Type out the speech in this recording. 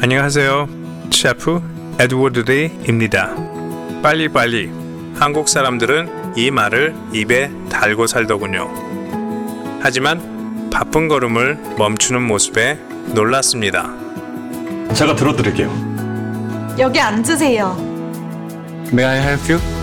안녕하세요. 셰프 에드워드 리입니다. 빨리빨리. 한국 사람들은 이 말을 입에 달고 살더군요. 하지만 바쁜 걸음을 멈추는 모습에 놀랐습니다. 제가 들어드릴게요. 여기 앉으세요. May I help you?